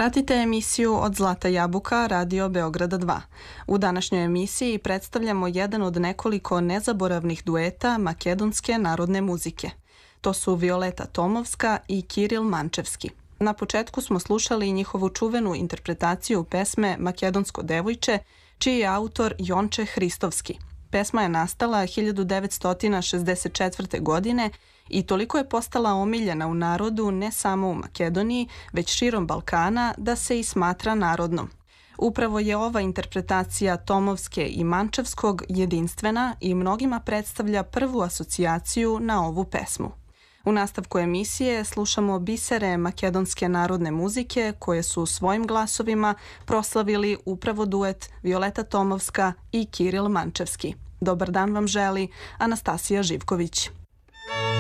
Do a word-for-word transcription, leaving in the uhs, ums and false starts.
Pratite emisiju Od Zlata jabuka Radio Beograda dva. U današnjoj emisiji predstavljamo jedan od nekoliko nezaboravnih dueta makedonske narodne muzike. To su Violeta Tomovska i Kiril Mančevski. Na početku smo slušali njihovu čuvenu interpretaciju pesme Makedonsko devojče, čiji je autor Jonče Hristovski. Pesma je nastala hiljadu devetsto šezdeset četvrte. godine i toliko je postala omiljena u narodu ne samo u Makedoniji, već širom Balkana da se i smatra narodnom. Upravo je ova interpretacija Tomovske i Mančevskog jedinstvena i mnogima predstavlja prvu asocijaciju na ovu pesmu. U nastavku emisije slušamo bisere makedonske narodne muzike koje su svojim glasovima proslavili upravo duet Violeta Tomovska i Kiril Mančevski. Dobar dan vam želi Anastasija Živković.